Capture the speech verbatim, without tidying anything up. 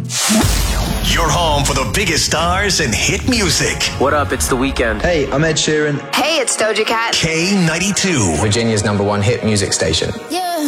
Your home for the biggest stars and hit music. What up? It's The Weeknd. Hey, I'm Ed Sheeran. Hey, it's Doja Cat. K ninety-two. Virginia's number one hit music station. Yeah.